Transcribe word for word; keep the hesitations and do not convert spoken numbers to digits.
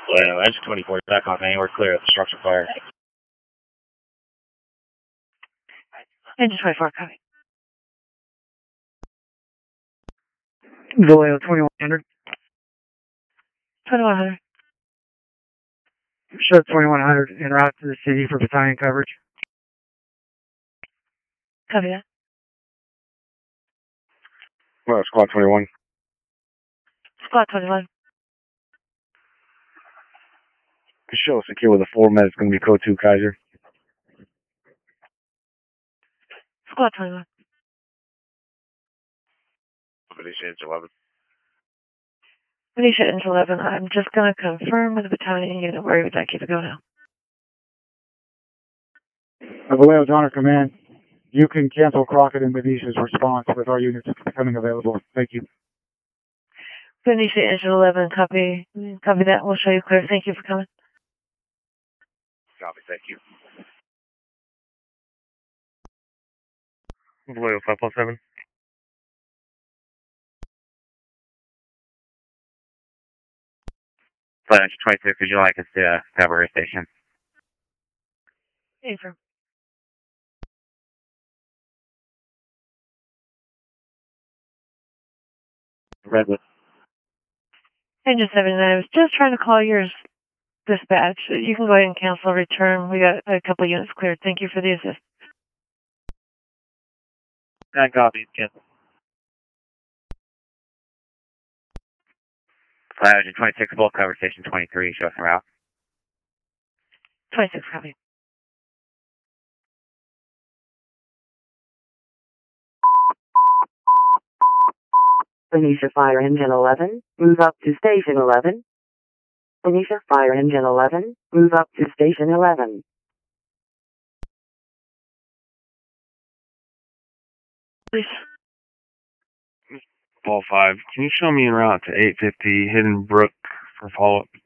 Well, Edge twenty-four, back off anywhere clear of the structure fire. Engine twenty-four, copy. Vallejo twenty-one hundred. twenty-one hundred. Show twenty-one hundred en route to the city for battalion coverage. Copy that. Well, squad twenty-one. Squad twenty-one. Show secure with a four med. It's going to be code two Kaiser. Squad twenty-one. Venetian Inch eleven. Venetian Inch eleven. I'm just going to confirm with the battalion unit where would like you to go now. Vallejo's Honor Command. You can cancel Crockett and Venetia's response with our units becoming available. Thank you. Venetian Inch eleven, copy. Copy that. We'll show you clear. Thank you for coming. Copy, thank you. Vallejo five plus seven. Flight Engine twenty-six, would you like us to uh, cover a station? Affirm. Redwood. Engine seventy-nine, I was just trying to call yours dispatch. You can go ahead and cancel return. We got a couple units cleared. Thank you for the assist. Nine copies, cancel. Flight Engine twenty-six, full cover station twenty-three, show us en route. twenty-six, copy. Venetia Fire Engine eleven, move up to Station eleven. Venetia Fire Engine eleven, move up to Station eleven. Please. Ball five. Can you show me en route to eight fifty Hidden Brook for follow-up?